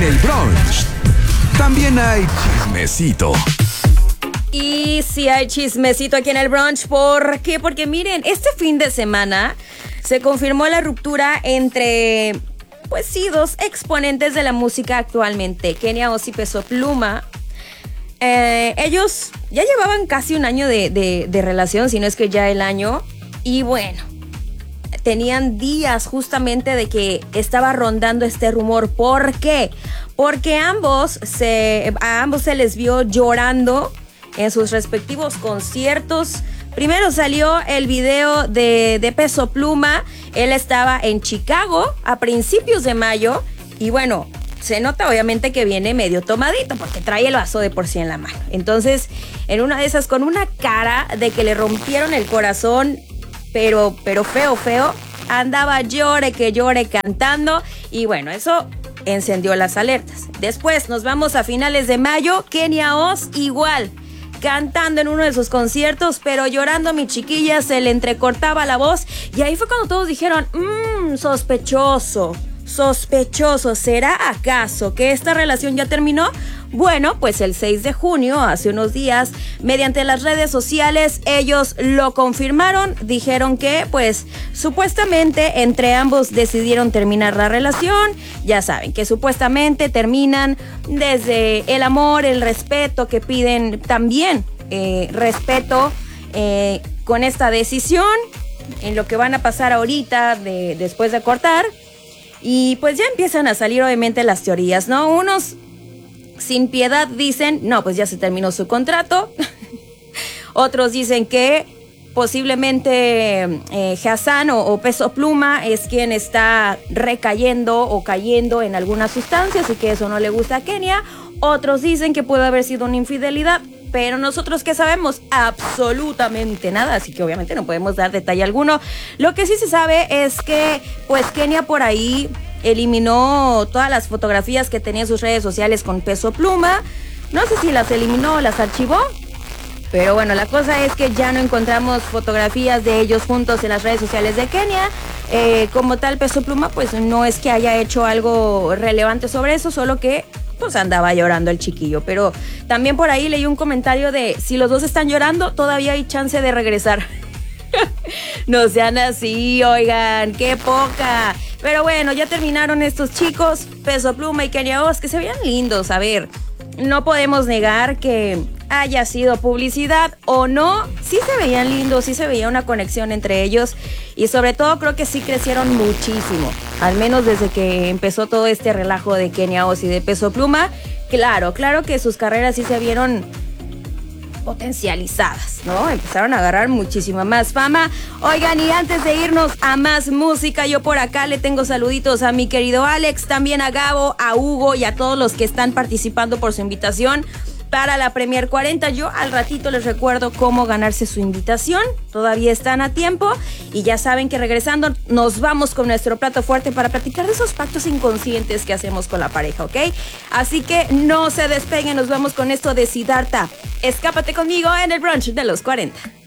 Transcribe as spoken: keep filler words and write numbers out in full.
En el brunch también hay chismecito. Y sí hay chismecito aquí en el brunch. ¿Por qué? Porque miren, este fin de semana se confirmó la ruptura entre, pues sí, dos exponentes de la música actualmente, Kenia Oz y Peso Pluma. Eh, ellos ya llevaban casi un año de, de, de relación, si no es que ya el año. Y bueno, tenían días justamente de que estaba rondando este rumor. ¿Por qué? Porque ambos se, a ambos se les vio llorando en sus respectivos conciertos. Primero salió el video de, de Peso Pluma. Él estaba en Chicago a principios de mayo. Y bueno, se nota obviamente que viene medio tomadito porque trae el vaso de por sí en la mano. Entonces, en una de esas, con una cara de que le rompieron el corazón, pero, pero feo, feo, andaba llore que llore cantando. Y bueno, eso encendió las alertas. Después nos vamos a finales de mayo. Kenia Oz igual, cantando en uno de sus conciertos, pero llorando, mi chiquilla, se le entrecortaba la voz. Y ahí fue cuando todos dijeron, mmm, sospechoso, sospechoso. ¿Será acaso que esta relación ya terminó? Bueno, pues el seis de junio, hace unos días, mediante las redes sociales, ellos lo confirmaron. Dijeron que, pues, supuestamente entre ambos decidieron terminar la relación. Ya saben que supuestamente terminan desde el amor, el respeto, que piden también eh, respeto eh, con esta decisión, en lo que van a pasar ahorita de, después de cortar. Y pues ya empiezan a salir obviamente las teorías, ¿no? Unos sin piedad dicen, no, pues ya se terminó su contrato. Otros dicen que posiblemente eh, Hassan o, o Peso Pluma es quien está recayendo o cayendo en alguna sustancia, así que eso no le gusta a Kenia. Otros dicen que puede haber sido una infidelidad, pero nosotros ¿qué sabemos? Absolutamente nada, así que obviamente no podemos dar detalle alguno. Lo que sí se sabe es que pues Kenia por ahí eliminó todas las fotografías que tenía en sus redes sociales con Peso Pluma. No sé si las eliminó o las archivó, pero bueno, la cosa es que ya no encontramos fotografías de ellos juntos en las redes sociales de Kenia. Eh, como tal, Peso Pluma pues no es que haya hecho algo relevante sobre eso, solo que pues andaba llorando el chiquillo. Pero también por ahí leí un comentario de, si los dos están llorando, todavía hay chance de regresar. No sean así, oigan, qué poca. Pero bueno, ya terminaron estos chicos, Peso Pluma y Kenia Oz, que se veían lindos. A ver, no podemos negar que haya sido publicidad o no, sí se veían lindos, sí se veía una conexión entre ellos. Y sobre todo creo que sí crecieron muchísimo, al menos desde que empezó todo este relajo de Kenia Oz y de Peso Pluma. Claro, claro que sus carreras sí se vieron potencializadas, ¿no? Empezaron a agarrar muchísima más fama. Oigan, y antes de irnos a más música, yo por acá le tengo saluditos a mi querido Alex, también a Gabo, a Hugo y a todos los que están participando por su invitación para la Premier cuarenta. Yo al ratito les recuerdo cómo ganarse su invitación. Todavía están a tiempo. Y ya saben que regresando nos vamos con nuestro plato fuerte para platicar de esos pactos inconscientes que hacemos con la pareja, ¿ok? Así que no se despeguen, nos vamos con esto de Siddhartha. Escápate conmigo en el brunch de los cuarenta.